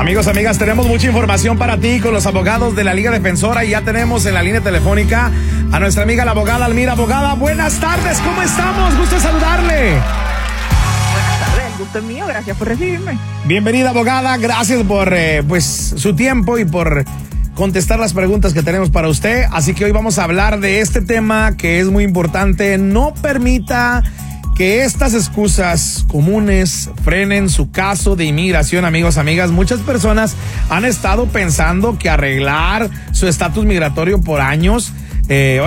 Amigos, amigas, tenemos mucha información para ti con los abogados de la Liga Defensora y ya tenemos en la línea telefónica a nuestra amiga la abogada Almira. Abogada, buenas tardes, ¿cómo estamos? Gusto en saludarle. Buenas tardes, el gusto es mío, gracias por recibirme. Bienvenida, abogada, gracias por su tiempo y por contestar las preguntas que tenemos para usted. Así que hoy vamos a hablar de este tema que es muy importante. No permita que estas excusas comunes frenen su caso de inmigración, amigos, amigas. Muchas personas han estado pensando que arreglar su estatus migratorio por años